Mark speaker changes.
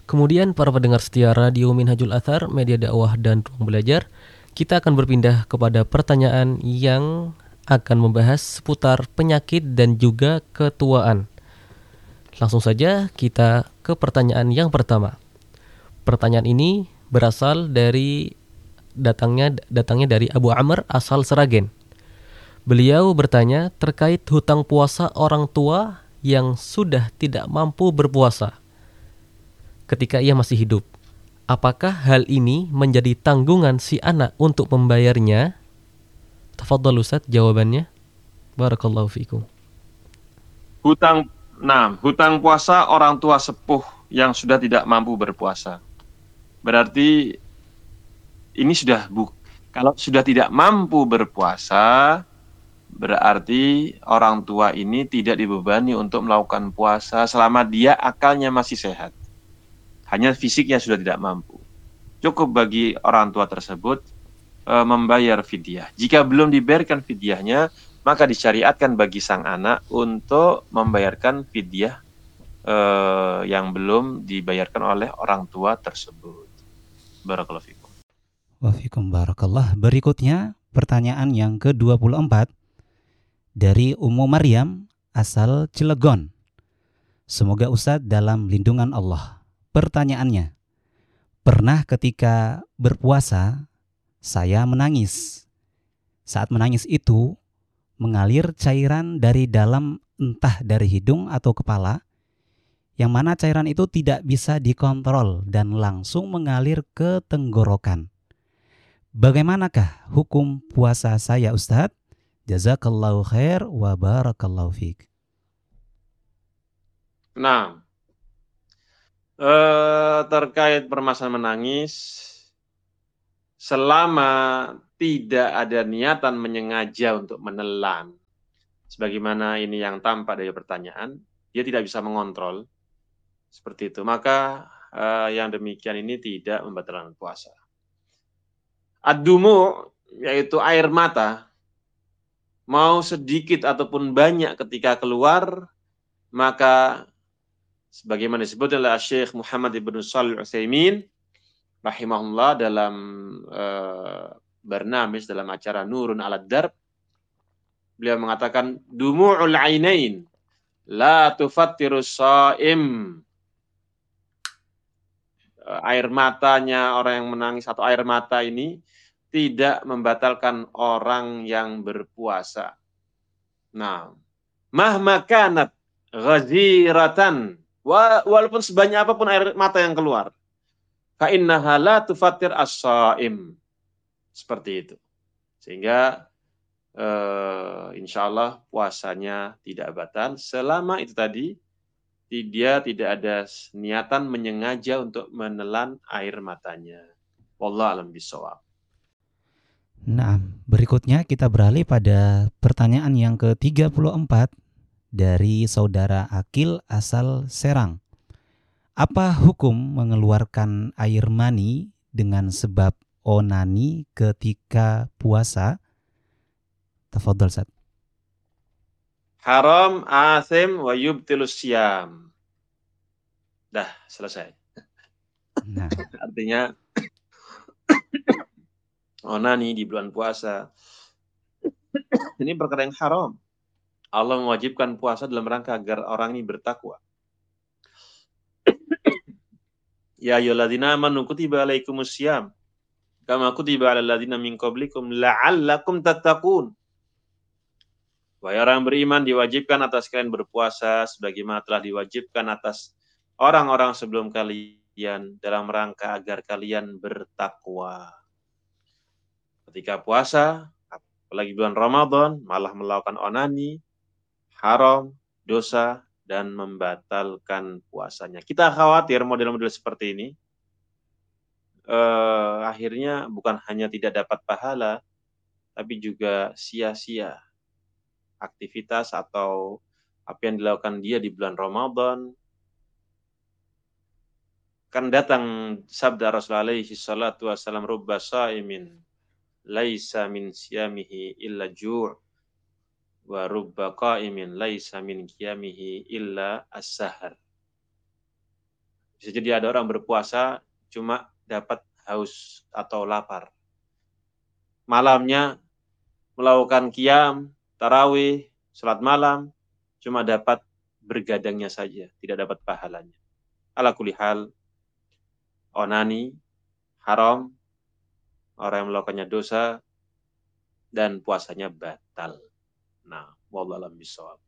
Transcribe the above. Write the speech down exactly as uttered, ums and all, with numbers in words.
Speaker 1: Kemudian para pendengar setia Radio Minhajul Athar, media dakwah dan ruang belajar, kita akan berpindah kepada pertanyaan yang akan membahas seputar penyakit dan juga ketuaan. Langsung saja kita ke pertanyaan yang pertama. Pertanyaan ini berasal dari datangnya datangnya dari Abu Amr asal Seragen. Beliau bertanya terkait hutang puasa orang tua yang sudah tidak mampu berpuasa ketika ia masih hidup. Apakah hal ini menjadi tanggungan si anak untuk membayarnya? Tafadhal Ustaz jawabannya. Barakallahu fikum.
Speaker 2: Hutang, nah, hutang puasa orang tua sepuh yang sudah tidak mampu berpuasa. Berarti ini sudah bu, kalau sudah tidak mampu berpuasa, berarti orang tua ini tidak dibebani untuk melakukan puasa selama dia akalnya masih sehat. Hanya fisiknya sudah tidak mampu. Cukup bagi orang tua tersebut e, membayar fidyah. Jika belum dibayarkan fidyahnya, maka disyariatkan bagi sang anak untuk membayarkan fidyah e, yang belum dibayarkan oleh orang tua tersebut. Barakallahu fikum.
Speaker 3: Wa fikum barakallah. Berikutnya pertanyaan yang ke dua puluh empat dari Ummu Maryam asal Cilegon. Semoga Ustadz dalam lindungan Allah. Pertanyaannya, pernah ketika berpuasa saya menangis. Saat menangis itu mengalir cairan dari dalam, entah dari hidung atau kepala, yang mana cairan itu tidak bisa dikontrol dan langsung mengalir ke tenggorokan. Bagaimanakah hukum puasa saya Ustadz? Jazakallahu khair wa barakallahu fiik.
Speaker 2: Nah, eh, terkait permasalahan menangis, selama tidak ada niatan menyengaja untuk menelan, sebagaimana ini yang tampak dari pertanyaan, dia tidak bisa mengontrol seperti itu, maka eh, yang demikian ini tidak membatalkan puasa. Ad-dumu, yaitu air mata, mau sedikit ataupun banyak ketika keluar, maka sebagaimana disebut oleh Syekh Muhammad ibn Shalih Al-Utsaimin rahimahullah dalam uh, Barnamis, dalam acara Nurun 'alad Darb, beliau mengatakan dumu'ul ainain la tufattirus shaim. Uh, air matanya orang yang menangis atau air mata ini tidak membatalkan orang yang berpuasa. Nah, mahma kanat ghaziratan, walaupun sebanyak apapun air mata yang keluar, fa innaha la tufattir as-shaim. Seperti itu. Sehingga eh, insya Allah puasanya tidak batal selama itu tadi dia tidak ada niatan menyengaja untuk menelan air matanya. Wallahu a'lam bishawab.
Speaker 3: Nah, berikutnya kita beralih pada pertanyaan yang ke tiga puluh empat dari saudara Akil asal Serang. Apa hukum mengeluarkan air mani dengan sebab onani ketika puasa? Tafadhol Ustaz.
Speaker 2: Haram, asim, wa yubtilus syam. Dah, selesai. Nah. Artinya onani di bulan puasa ini perkara yang haram. Allah mewajibkan puasa dalam rangka agar orang ini bertakwa. Ya ayyuhalladzina amanu kutiba alaikumus syiyam kama kutiba alal ladzina min qablikum la'allakum tattaqun. Wahai orang beriman, diwajibkan atas kalian berpuasa sebagaimana telah diwajibkan atas orang-orang sebelum kalian dalam rangka agar kalian bertakwa. Ketika puasa, apalagi bulan Ramadan, malah melakukan onani, haram, dosa, dan membatalkan puasanya. Kita khawatir model-model seperti ini eh, akhirnya bukan hanya tidak dapat pahala, tapi juga sia-sia aktivitas atau apa yang dilakukan dia di bulan Ramadan. Kan datang sabda Rasulullah alaihi salatu wassalam, rubba shaimin laisa min siyamihi illa ju' wa rubba qa'imin laisa min qiyamihi illa as-sahar. Bisa jadi ada orang berpuasa cuma dapat haus atau lapar. Malamnya melakukan qiyam, tarawih, salat malam, cuma dapat bergadangnya saja, tidak dapat pahalanya. Ala kulli hal, onani, haram, orang yang melakukannya dosa, dan puasanya batal. Nah, wallahu a'lam bishawab.